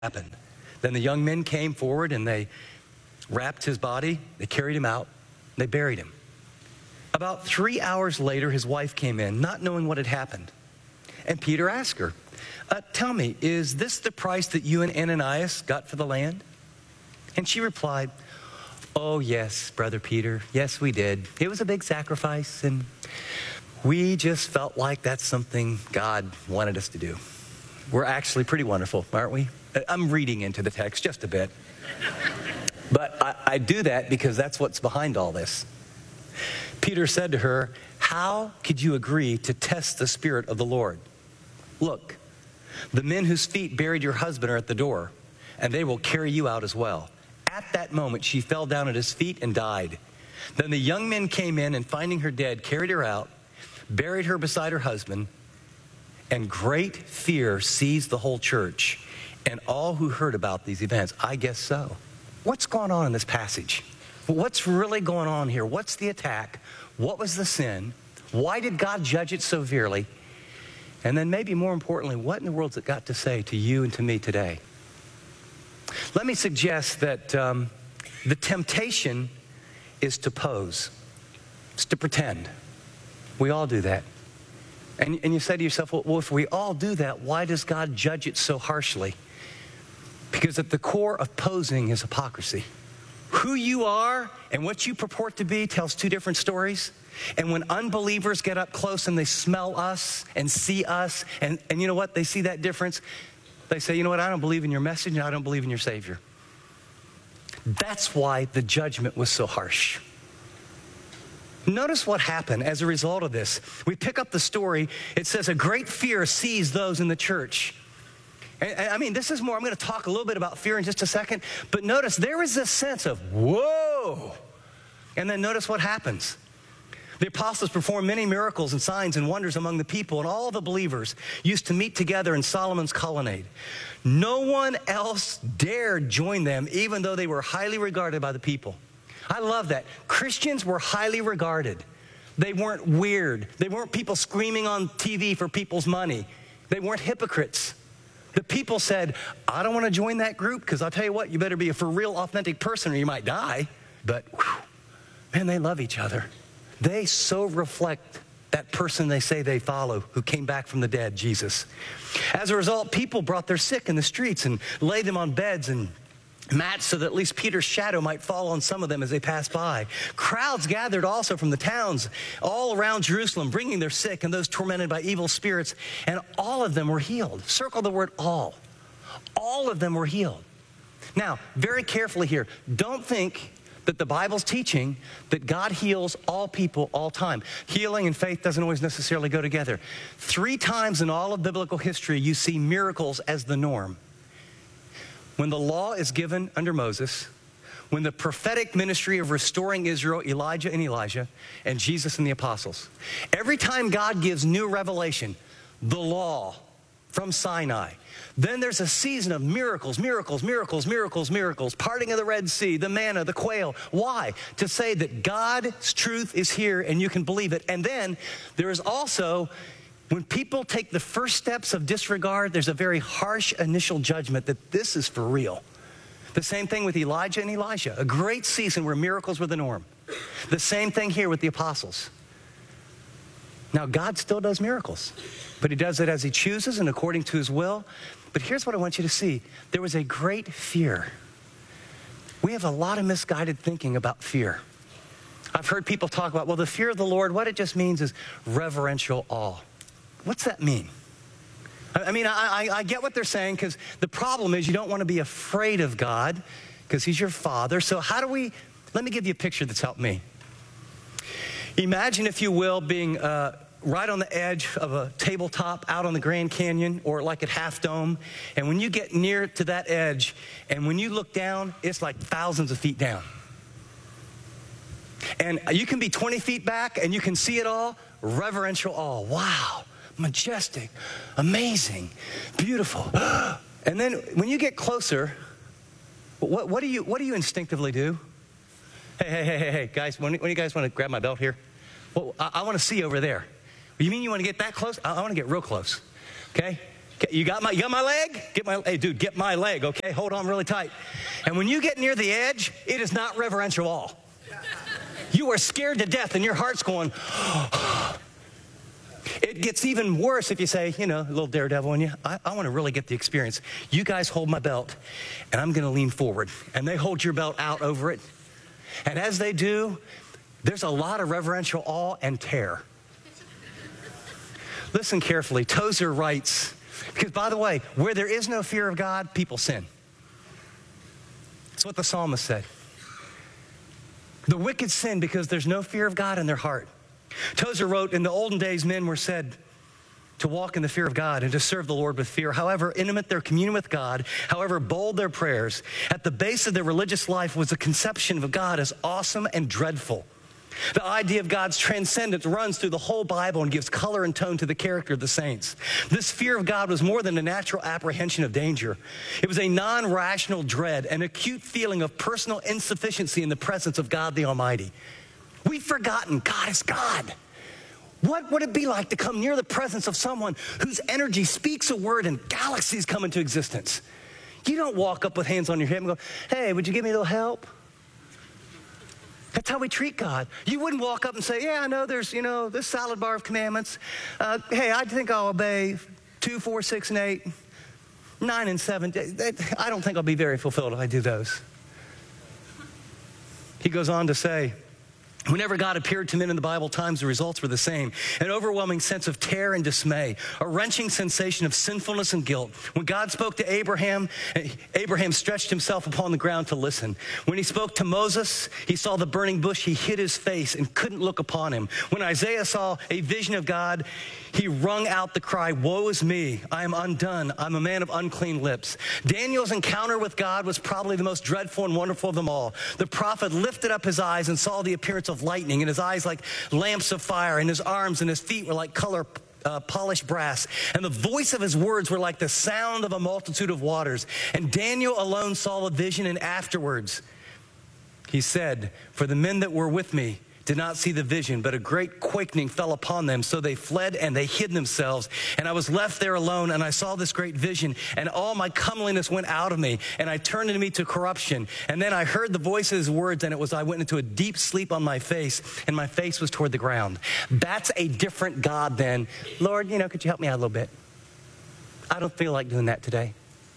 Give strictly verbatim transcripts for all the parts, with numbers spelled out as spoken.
happened. Then the young men came forward and they wrapped his body, they carried him out, they buried him. About three hours later, his wife came in, not knowing what had happened. And Peter asked her, uh, tell me, is this the price that you and Ananias got for the land? And she replied, oh, yes, Brother Peter, yes, we did. It was a big sacrifice, and we just felt like that's something God wanted us to do. We're actually pretty wonderful, aren't we? I'm reading into the text just a bit. But I, I do that because that's what's behind all this. Peter said to her, how could you agree to test the Spirit of the Lord? Look, the men whose feet buried your husband are at the door, and they will carry you out as well. At that moment, she fell down at his feet and died. Then the young men came in and, finding her dead, carried her out, buried her beside her husband, and great fear seized the whole church and all who heard about these events. I guess so. What's going on in this passage? What's really going on here? What's the attack? What was the sin? Why did God judge it so severely? And then maybe more importantly, what in the world's it got to say to you and to me today? Let me suggest that um, the temptation is to pose. It's to pretend. We all do that. And, and you say to yourself, well, well, if we all do that, why does God judge it so harshly? Because at the core of posing is hypocrisy. Who you are and what you purport to be tells two different stories. And when unbelievers get up close and they smell us and see us, and, and you know what? They see that difference. They say, you know what? I don't believe in your message and I don't believe in your Savior. That's why the judgment was so harsh. Notice what happened as a result of this. We pick up the story. It says a great fear seized those in the church. And, and I mean, this is more, I'm going to talk a little bit about fear in just a second. But notice there is this sense of, whoa. And then notice what happens. The apostles performed many miracles and signs and wonders among the people, and all the believers used to meet together in Solomon's colonnade. No one else dared join them, even though they were highly regarded by the people. I love that. Christians were highly regarded. They weren't weird. They weren't people screaming on T V for people's money. They weren't hypocrites. The people said, I don't want to join that group because I'll tell you what, you better be a for real authentic person or you might die. But, whew, man, they love each other. They so reflect that person they say they follow who came back from the dead, Jesus. As a result, people brought their sick in the streets and laid them on beds and mats so that at least Peter's shadow might fall on some of them as they passed by. Crowds gathered also from the towns all around Jerusalem, bringing their sick and those tormented by evil spirits, and all of them were healed. Circle the word all. All of them were healed. Now, very carefully here, don't think that the Bible's teaching that God heals all people all time. Healing and faith doesn't always necessarily go together. Three times in all of biblical history, you see miracles as the norm. When the law is given under Moses, when the prophetic ministry of restoring Israel, Elijah and Elijah, and Jesus and the apostles. Every time God gives new revelation, the law from Sinai, then there's a season of miracles, miracles, miracles, miracles, miracles, parting of the Red Sea, the manna, the quail. Why? To say that God's truth is here and you can believe it. And then there is also, when people take the first steps of disregard, there's a very harsh initial judgment that this is for real. The same thing with Elijah and Elisha, a great season where miracles were the norm. The same thing here with the apostles. Now, God still does miracles, but he does it as he chooses and according to his will. But here's what I want you to see. There was a great fear. We have a lot of misguided thinking about fear. I've heard people talk about, well, the fear of the Lord, what it just means is reverential awe. What's that mean? I mean, I, I, I get what they're saying, because the problem is you don't want to be afraid of God because he's your father. So how do we, let me give you a picture that's helped me. Imagine, if you will, being uh, right on the edge of a tabletop out on the Grand Canyon or like at Half Dome. And when you get near to that edge and when you look down, it's like thousands of feet down. And you can be twenty feet back and you can see it all. Reverential awe. Wow. Majestic, amazing, beautiful. And then when you get closer, what, what do you what do you instinctively do? Hey, hey, hey, hey, hey, guys, when, when you guys want to grab my belt here? Well, I, I want to see over there. You mean you want to get that close? I, I want to get real close, okay? Okay, you got my, you got my leg? Get my, hey, dude, get my leg, okay? Hold on really tight. And when you get near the edge, it is not reverential awe. You are scared to death, and your heart's going, It gets even worse if you say, you know, a little daredevil in you, I, I want to really get the experience. You guys hold my belt, and I'm going to lean forward. And they hold your belt out over it. And as they do, there's a lot of reverential awe and terror. Listen carefully. Tozer writes, because by the way, where there is no fear of God, people sin. That's what the psalmist said. The wicked sin because there's no fear of God in their heart. Tozer wrote, in the olden days, men were said to walk in the fear of God and to serve the Lord with fear. However intimate their communion with God, however bold their prayers, at the base of their religious life was a conception of God as awesome and dreadful. The idea of God's transcendence runs through the whole Bible and gives color and tone to the character of the saints. This fear of God was more than a natural apprehension of danger. It was a non-rational dread, an acute feeling of personal insufficiency in the presence of God the Almighty. We've forgotten God is God. What would it be like to come near the presence of someone whose energy speaks a word and galaxies come into existence? You don't walk up with hands on your hip and go, hey, would you give me a little help? That's how we treat God. You wouldn't walk up and say, yeah, I know there's, you know, this salad bar of commandments. Uh, hey, I think I'll obey two, four, six, and eight, nine, and seven. I don't think I'll be very fulfilled if I do those. He goes on to say, whenever God appeared to men in the Bible times, the results were the same. An overwhelming sense of terror and dismay, a wrenching sensation of sinfulness and guilt. When God spoke to Abraham, Abraham stretched himself upon the ground to listen. When he spoke to Moses, he saw the burning bush, he hid his face and couldn't look upon him. When Isaiah saw a vision of God, he wrung out the cry, woe is me, I am undone, I'm a man of unclean lips. Daniel's encounter with God was probably the most dreadful and wonderful of them all. The prophet lifted up his eyes and saw the appearance of lightning, and his eyes like lamps of fire, and his arms and his feet were like color uh, polished brass, and the voice of his words were like the sound of a multitude of waters. And Daniel alone saw the vision, and afterwards he said, for the men that were with me did not see the vision, but a great quaking fell upon them. So they fled and they hid themselves. And I was left there alone, and I saw this great vision, and all my comeliness went out of me, and I turned into me to corruption. And then I heard the voice of his words, and it was I went into a deep sleep on my face, and my face was toward the ground. That's a different God than, Lord, you know, could you help me out a little bit? I don't feel like doing that today.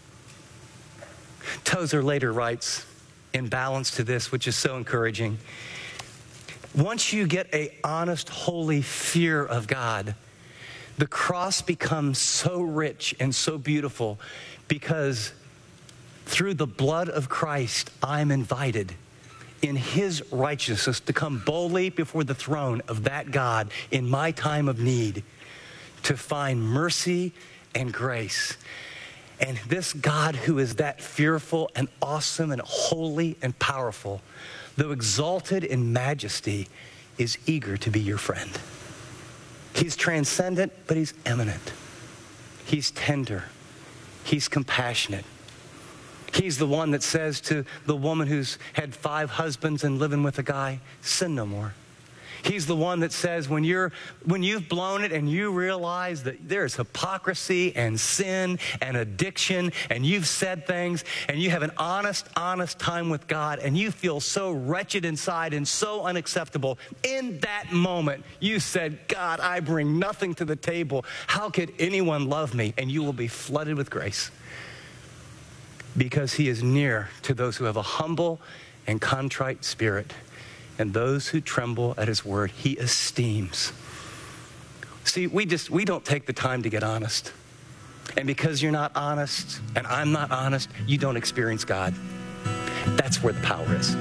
Tozer later writes, in balance to this, which is so encouraging, once you get an honest, holy fear of God, the cross becomes so rich and so beautiful because through the blood of Christ, I'm invited in his righteousness to come boldly before the throne of that God in my time of need to find mercy and grace. And this God who is that fearful and awesome and holy and powerful, though exalted in majesty, is eager to be your friend. He's transcendent, but he's eminent. He's tender. He's compassionate. He's the one that says to the woman who's had five husbands and living with a guy, sin no more. He's the one that says when you're when you've blown it and you realize that there's hypocrisy and sin and addiction and you've said things and you have an honest, honest time with God and you feel so wretched inside and so unacceptable, in that moment you said, God, I bring nothing to the table. How could anyone love me? And you will be flooded with grace because he is near to those who have a humble and contrite spirit. And those who tremble at his word, he esteems. See, we just, we don't take the time to get honest. And because you're not honest, and I'm not honest, you don't experience God. That's where the power is.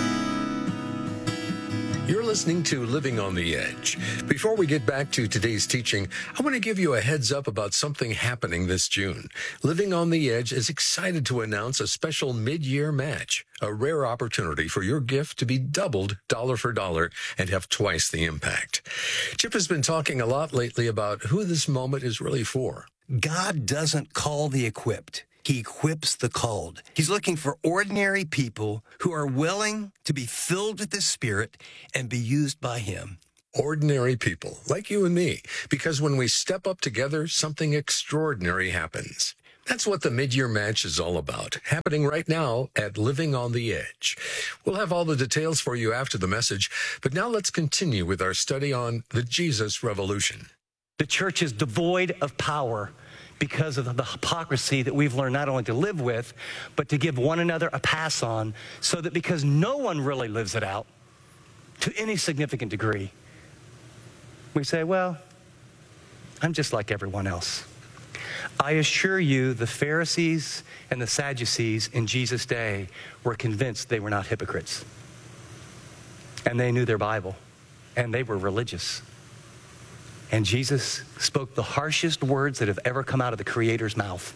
You're listening to Living on the Edge. Before we get back to today's teaching, I want to give you a heads up about something happening this June. Living on the Edge is excited to announce a special mid-year match, a rare opportunity for your gift to be doubled dollar for dollar and have twice the impact. Chip has been talking a lot lately about who this moment is really for. God doesn't call the equipped. He equips the called. He's looking for ordinary people who are willing to be filled with the Spirit and be used by him. Ordinary people, like you and me, because when we step up together, something extraordinary happens. That's what the mid-year match is all about, happening right now at Living on the Edge. We'll have all the details for you after the message, but now let's continue with our study on the Jesus Revolution. The church is devoid of power because of the hypocrisy that we've learned not only to live with, but to give one another a pass on, so that because no one really lives it out to any significant degree, we say, well, I'm just like everyone else. I assure you, the Pharisees and the Sadducees in Jesus' day were convinced they were not hypocrites. And they knew their Bible, and they were religious. And Jesus spoke the harshest words that have ever come out of the Creator's mouth.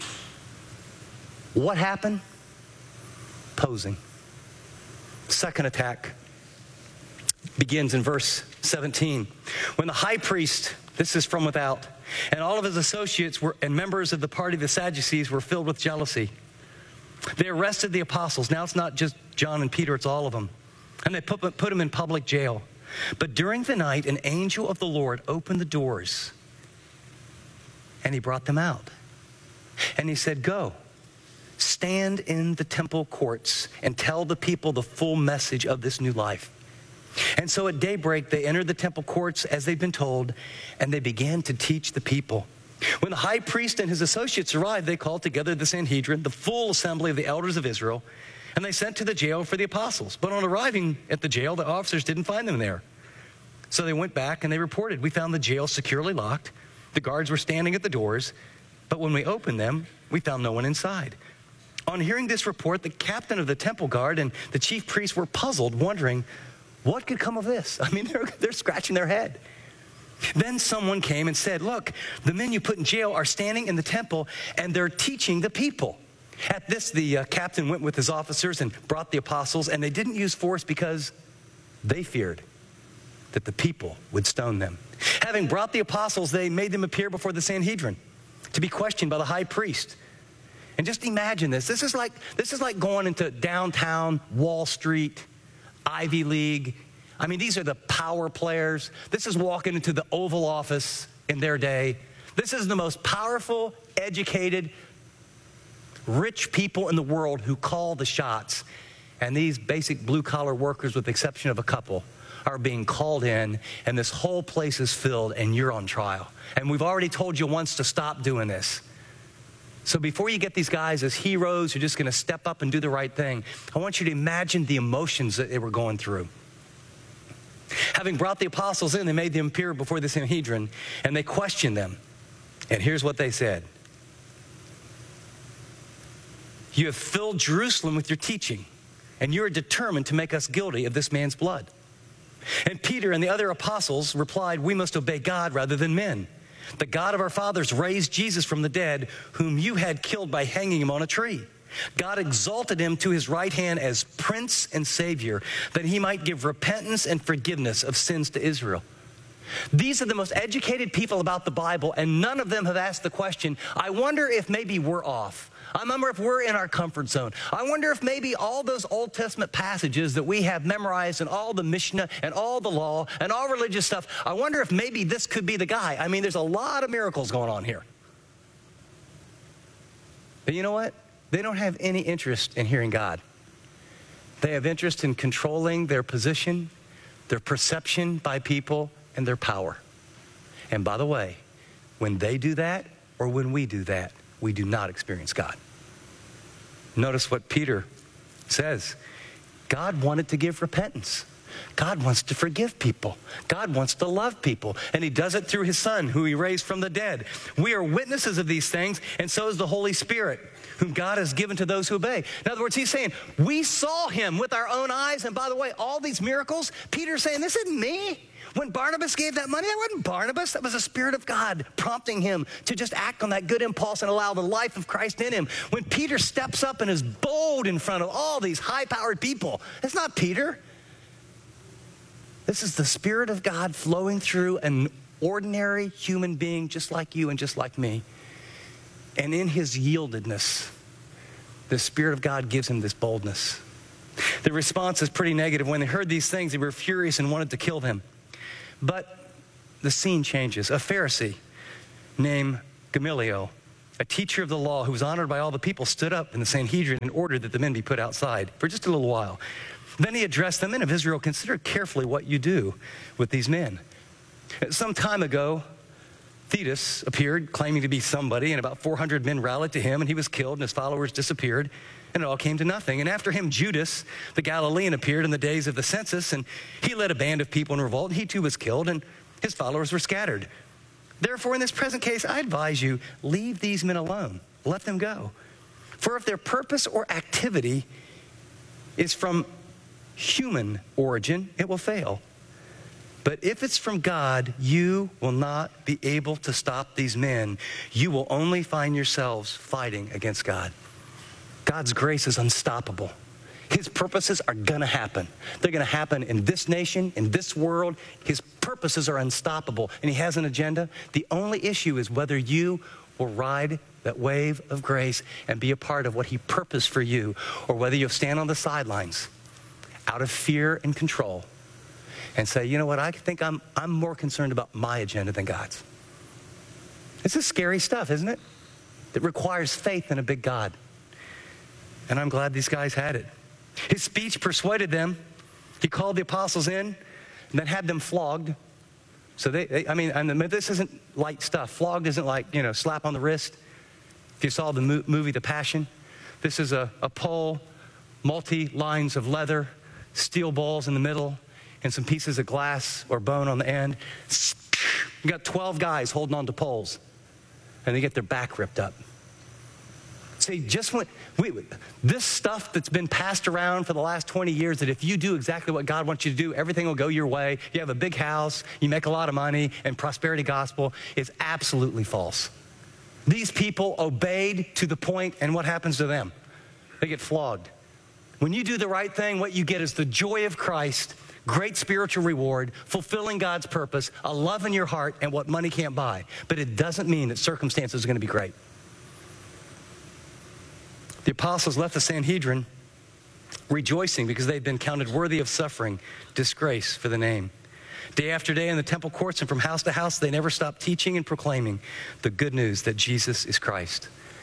What happened? Posing. Second attack begins in verse seventeen. When the high priest, this is from without, and all of his associates were, and members of the party of the Sadducees were filled with jealousy. They arrested the apostles. Now it's not just John and Peter, it's all of them. And they put, put them in public jail. But during the night, an angel of the Lord opened the doors, and he brought them out. And he said, go, stand in the temple courts and tell the people the full message of this new life. And so at daybreak, they entered the temple courts as they'd been told, and they began to teach the people. When the high priest and his associates arrived, they called together the Sanhedrin, the full assembly of the elders of Israel, and they sent to the jail for the apostles. But on arriving at the jail, the officers didn't find them there. So they went back and they reported, we found the jail securely locked. The guards were standing at the doors, but when we opened them, we found no one inside. On hearing this report, the captain of the temple guard and the chief priests were puzzled, wondering, what could come of this? I mean, they're, they're scratching their head. Then someone came and said, look, the men you put in jail are standing in the temple and they're teaching the people. At this, the uh, captain went with his officers and brought the apostles, and they didn't use force because they feared that the people would stone them. Having brought the apostles, they made them appear before the Sanhedrin to be questioned by the high priest. And just imagine this. This is like, this is like going into downtown Wall Street, Ivy League. I mean, these are the power players. This is walking into the Oval Office in their day. This is the most powerful, educated, rich people in the world who call the shots. And these basic blue-collar workers, with the exception of a couple, are being called in, and this whole place is filled, and you're on trial. And we've already told you once to stop doing this. So before you get these guys as heroes who are just going to step up and do the right thing, I want you to imagine the emotions that they were going through. Having brought the apostles in, they made them appear before the Sanhedrin, and they questioned them. And here's what they said. You have filled Jerusalem with your teaching, and you are determined to make us guilty of this man's blood. And Peter and the other apostles replied, we must obey God rather than men. The God of our fathers raised Jesus from the dead, whom you had killed by hanging him on a tree. God exalted him to his right hand as Prince and Savior, that he might give repentance and forgiveness of sins to Israel. These are the most educated people about the Bible, and none of them have asked the question, I wonder if maybe we're off. I wonder if we're in our comfort zone. I wonder if maybe all those Old Testament passages that we have memorized and all the Mishnah and all the law and all religious stuff, I wonder if maybe this could be the guy. I mean, there's a lot of miracles going on here. But you know what? They don't have any interest in hearing God. They have interest in controlling their position, their perception by people, and their power. And by the way, when they do that or when we do that, we do not experience God. Notice what Peter says. God wanted to give repentance. God wants to forgive people. God wants to love people. And he does it through his Son, who he raised from the dead. We are witnesses of these things, and so is the Holy Spirit, whom God has given to those who obey. In other words, he's saying, we saw him with our own eyes. And by the way, all these miracles, Peter's saying, this isn't me. When Barnabas gave that money, that wasn't Barnabas. That was the Spirit of God prompting him to just act on that good impulse and allow the life of Christ in him. When Peter steps up and is bold in front of all these high-powered people, it's not Peter. This is the Spirit of God flowing through an ordinary human being just like you and just like me. And in his yieldedness, the Spirit of God gives him this boldness. The response is pretty negative. When they heard these things, they were furious and wanted to kill them. But the scene changes. A Pharisee named Gamaliel, a teacher of the law who was honored by all the people, stood up in the Sanhedrin and ordered that the men be put outside for just a little while. Then he addressed the men of Israel, "Consider carefully what you do with these men." Some time ago, Theudas appeared claiming to be somebody, and about four hundred men rallied to him, and he was killed, and his followers disappeared, and it all came to nothing. And after him, Judas, the Galilean, appeared in the days of the census, and he led a band of people in revolt, and he too was killed, and his followers were scattered. Therefore, in this present case, I advise you, leave these men alone. Let them go. For if their purpose or activity is from human origin, it will fail. But if it's from God, you will not be able to stop these men. You will only find yourselves fighting against God. God's grace is unstoppable. His purposes are going to happen. They're going to happen in this nation, in this world. His purposes are unstoppable, and he has an agenda. The only issue is whether you will ride that wave of grace and be a part of what he purposed for you, or whether you'll stand on the sidelines out of fear and control and say, you know what, I think I'm, I'm more concerned about my agenda than God's. This is scary stuff, isn't it? It requires faith in a big God. And I'm glad these guys had it. His speech persuaded them. He called the apostles in and then had them flogged. So they, they I mean, I mean, this isn't light stuff. Flogged isn't like, you know, slap on the wrist. If you saw the mo- movie The Passion, this is a, a pole, multi-lines of leather, steel balls in the middle, and some pieces of glass or bone on the end. You got twelve guys holding on to poles, and they get their back ripped up. See, just when we, this stuff that's been passed around for the last twenty years, that if you do exactly what God wants you to do, everything will go your way. You have a big house, you make a lot of money, and prosperity gospel is absolutely false. These people obeyed to the point, and what happens to them? They get flogged. When you do the right thing, what you get is the joy of Christ, great spiritual reward, fulfilling God's purpose, a love in your heart, and what money can't buy. But it doesn't mean that circumstances are going to be great. The apostles left the Sanhedrin rejoicing because they'd been counted worthy of suffering disgrace for the name. Day after day in the temple courts and from house to house, they never stopped teaching and proclaiming the good news that Jesus is Christ.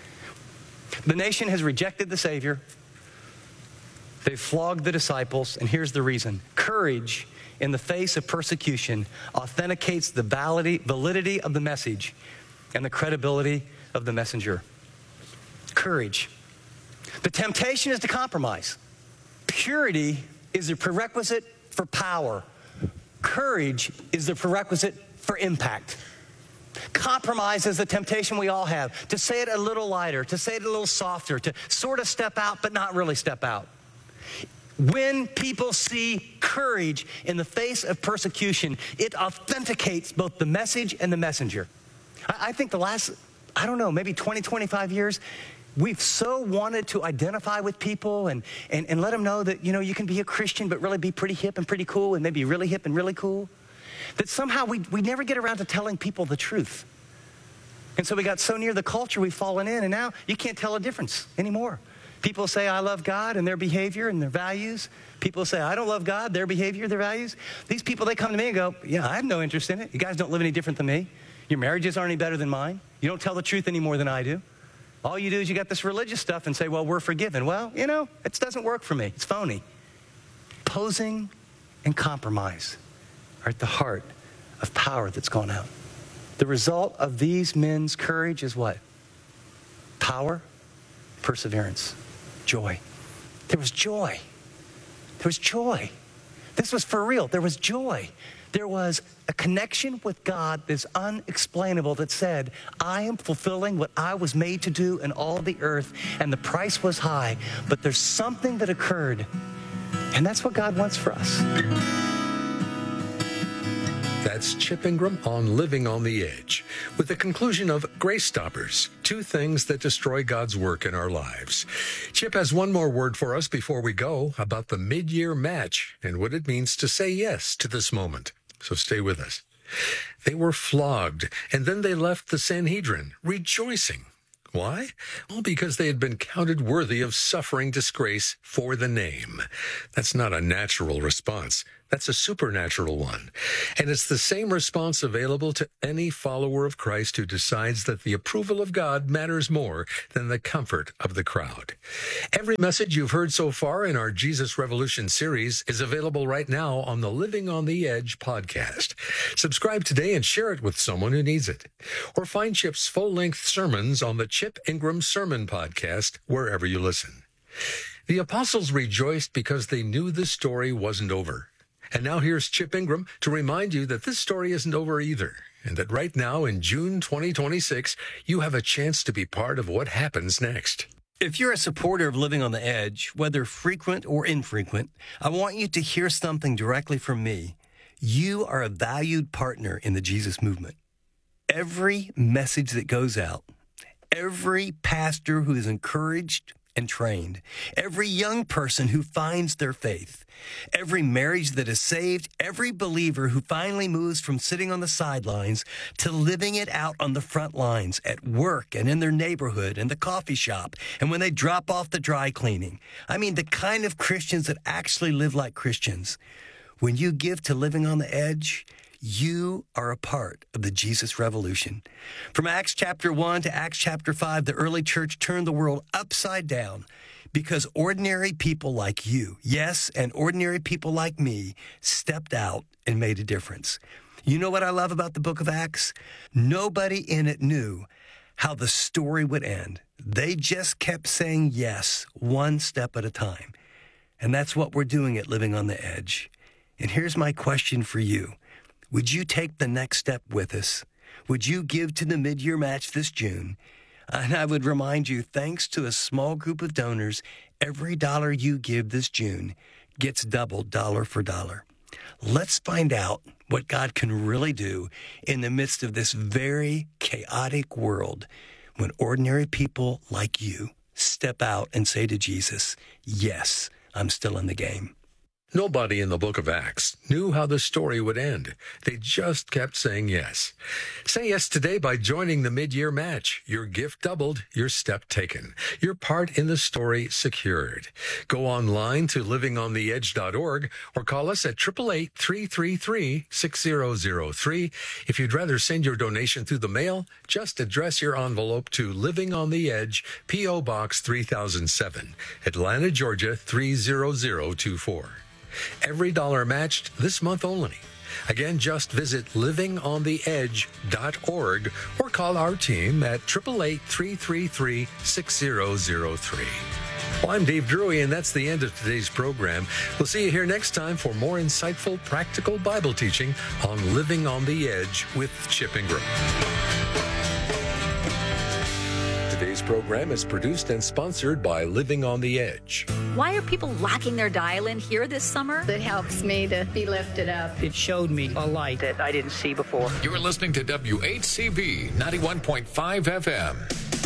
The nation has rejected the Savior. They've flogged the disciples, and here's the reason. Courage in the face of persecution authenticates the validity of the message and the credibility of the messenger. Courage. The temptation is to compromise. Purity is the prerequisite for power. Courage is the prerequisite for impact. Compromise is the temptation we all have, to say it a little lighter, to say it a little softer, to sort of step out but not really step out. When people see courage in the face of persecution, it authenticates both the message and the messenger. I, I think the last, I don't know, maybe twenty, twenty-five years, we've so wanted to identify with people and, and, and let them know that, you know, you can be a Christian but really be pretty hip and pretty cool and maybe really hip and really cool, that somehow we, we never get around to telling people the truth. And so we got so near the culture we've fallen in, and now you can't tell a difference anymore. People say, I love God and their behavior and their values. People say, I don't love God, their behavior, their values. These people, they come to me and go, yeah, I have no interest in it. You guys don't live any different than me. Your marriages aren't any better than mine. You don't tell the truth any more than I do. All you do is you got this religious stuff and say, well, we're forgiven. Well, you know, it doesn't work for me. It's phony. Posing and compromise are at the heart of power that's gone out. The result of these men's courage is what? Power, perseverance, joy. There was joy. There was joy. This was for real. There was joy. There was a connection with God that's unexplainable that said, I am fulfilling what I was made to do in all the earth, and the price was high, but there's something that occurred, and that's what God wants for us. That's Chip Ingram on Living on the Edge, with the conclusion of Grace Stoppers, two things that destroy God's work in our lives. Chip has one more word for us before we go about the mid-year match and what it means to say yes to this moment. So stay with us. They were flogged, and then they left the Sanhedrin, rejoicing. Why? Well, because they had been counted worthy of suffering disgrace for the name. That's not a natural response. That's a supernatural one. And it's the same response available to any follower of Christ who decides that the approval of God matters more than the comfort of the crowd. Every message you've heard so far in our Jesus Revolution series is available right now on the Living on the Edge podcast. Subscribe today and share it with someone who needs it. Or find Chip's full-length sermons on the Chip Ingram Sermon Podcast wherever you listen. The apostles rejoiced because they knew the story wasn't over. And now here's Chip Ingram to remind you that this story isn't over either, and that right now in June twenty twenty-six, you have a chance to be part of what happens next. If you're a supporter of Living on the Edge, whether frequent or infrequent, I want you to hear something directly from me. You are a valued partner in the Jesus movement. Every message that goes out, every pastor who is encouraged and trained, every young person who finds their faith, every marriage that is saved, every believer who finally moves from sitting on the sidelines to living it out on the front lines at work and in their neighborhood and the coffee shop and when they drop off the dry cleaning. I mean, the kind of Christians that actually live like Christians. When you give to Living on the Edge, you are a part of the Jesus Revolution. From Acts chapter one to Acts chapter five, the early church turned the world upside down because ordinary people like you, yes, and ordinary people like me, stepped out and made a difference. You know what I love about the book of Acts? Nobody in it knew how the story would end. They just kept saying yes, one step at a time. And that's what we're doing at Living on the Edge. And here's my question for you. Would you take the next step with us? Would you give to the mid-year match this June? And I would remind you, thanks to a small group of donors, every dollar you give this June gets doubled dollar for dollar. Let's find out what God can really do in the midst of this very chaotic world when ordinary people like you step out and say to Jesus, yes, I'm still in the game. Nobody in the book of Acts knew how the story would end. They just kept saying yes. Say yes today by joining the mid-year match. Your gift doubled, your step taken. Your part in the story secured. Go online to living on the edge dot org or call us at eight eight eight, three three three, six zero zero three. If you'd rather send your donation through the mail, just address your envelope to Living on the Edge, P O Box three thousand seven, Atlanta, Georgia three zero zero two four. Every dollar matched this month only. Again, just visit living on the edge dot org or call our team at eight eight eight, three three three, six zero zero three. Well, I'm Dave Drury, and that's the end of today's program. We'll see you here next time for more insightful, practical Bible teaching on Living on the Edge with Chip Ingram. Today's program is produced and sponsored by Living on the Edge. Why are people locking their dial-in here this summer? It helps me to be lifted up. It showed me a light that I didn't see before. You're listening to W H C B ninety-one point five F M.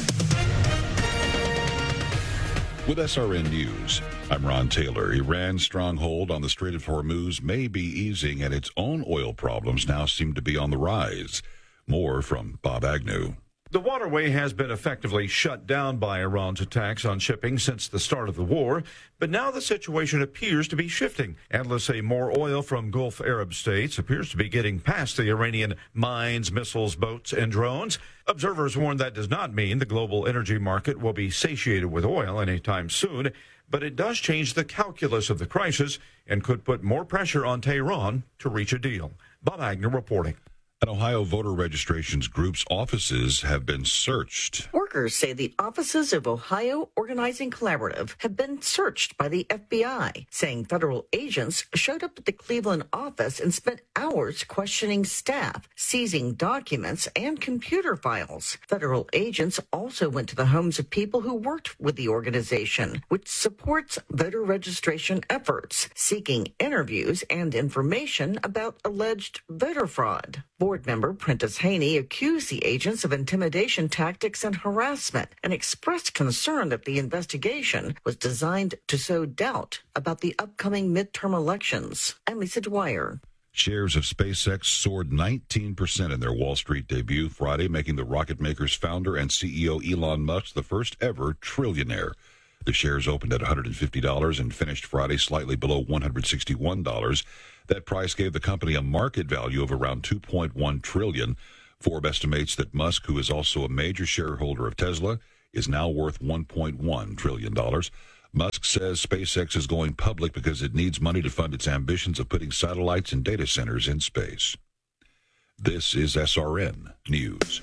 With S R N News, I'm Ron Taylor. Iran's stronghold on the Strait of Hormuz may be easing, and its own oil problems now seem to be on the rise. More from Bob Agnew. The waterway has been effectively shut down by Iran's attacks on shipping since the start of the war, but now the situation appears to be shifting. Analysts say more oil from Gulf Arab states appears to be getting past the Iranian mines, missiles, boats, and drones. Observers warn that does not mean the global energy market will be satiated with oil anytime soon, but it does change the calculus of the crisis and could put more pressure on Tehran to reach a deal. Bob Agnew reporting. An Ohio voter registrations group's offices have been searched. Workers say the offices of Ohio Organizing Collaborative have been searched by the F B I, saying federal agents showed up at the Cleveland office and spent hours questioning staff, seizing documents and computer files. Federal agents also went to the homes of people who worked with the organization, which supports voter registration efforts, seeking interviews and information about alleged voter fraud. Board member Prentice Haney accused the agents of intimidation tactics and harassment and expressed concern that the investigation was designed to sow doubt about the upcoming midterm elections. I'm Lisa Dwyer. Shares of SpaceX soared nineteen percent in their Wall Street debut Friday, making the rocket maker's founder and C E O Elon Musk the first ever trillionaire. The shares opened at one hundred fifty dollars and finished Friday slightly below one hundred sixty-one dollars. That price gave the company a market value of around two point one trillion dollars. Forbes estimates that Musk, who is also a major shareholder of Tesla, is now worth one point one trillion dollars. Musk says SpaceX is going public because it needs money to fund its ambitions of putting satellites and data centers in space. This is S R N News.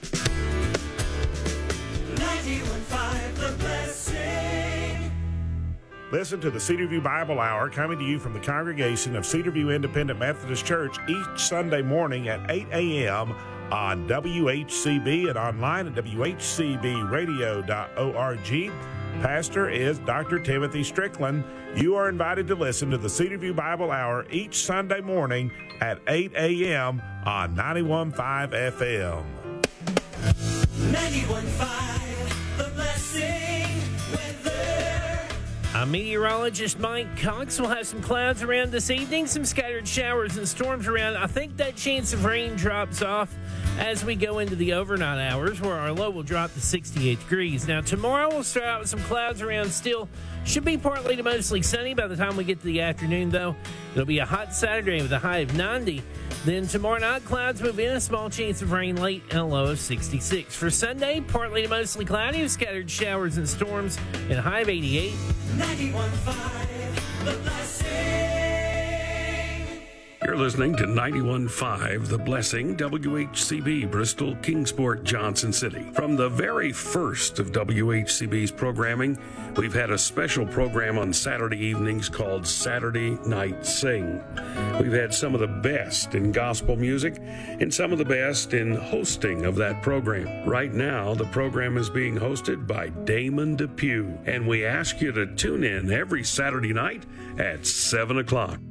Listen to the Cedarview Bible Hour coming to you from the congregation of Cedarview Independent Methodist Church each Sunday morning at eight a.m. on W H C B and online at w h c b radio dot org. Pastor is Doctor Timothy Strickland. You are invited to listen to the Cedarview Bible Hour each Sunday morning at eight a.m. on ninety-one point five F M. ninety-one point five, The Blessing Weather. I'm meteorologist Mike Cox. We'll have some clouds around this evening, some scattered showers and storms around. I think that chance of rain drops off as we go into the overnight hours, where our low will drop to sixty-eight degrees. Now, tomorrow we'll start out with some clouds around still. Should be partly to mostly sunny by the time we get to the afternoon, though. It'll be a hot Saturday with a high of ninety. Then tomorrow night, clouds move in, a small chance of rain late, and a low of sixty-six. For Sunday, partly to mostly cloudy with scattered showers and storms, and a high of eighty-eight. ninety-one point five, The Blessing. You're listening to ninety-one point five The Blessing, W H C B, Bristol, Kingsport, Johnson City. From the very first of W H C B's programming, we've had a special program on Saturday evenings called Saturday Night Sing. We've had some of the best in gospel music and some of the best in hosting of that program. Right now, the program is being hosted by Damon Depew, and we ask you to tune in every Saturday night at seven o'clock.